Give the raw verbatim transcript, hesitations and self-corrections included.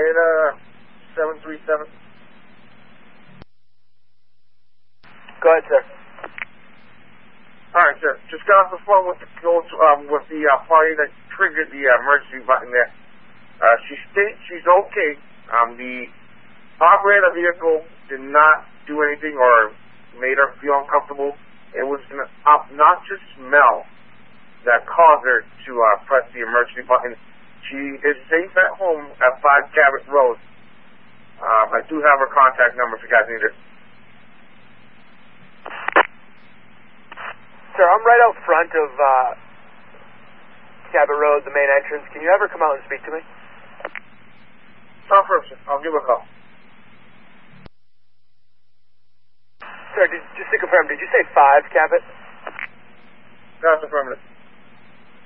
And, uh, seven three seven. Go ahead, sir. Alright, sir. Just got off the phone with the, um, with the uh, party that triggered the uh, emergency button there. Uh, she states she's okay. Um, the operator of the vehicle did not do anything or made her feel uncomfortable. It was an obnoxious smell that caused her to uh, press the emergency button. She is safe at home at five Cabot Road. Uh, I do have her contact number if you guys need it. Sir, I'm right out front of uh, Cabot Road, the main entrance. Can you ever come out and speak to me? Tom Ferguson, I'll give her a call. Sir, did, just to confirm, did you say five Cabot? That's affirmative.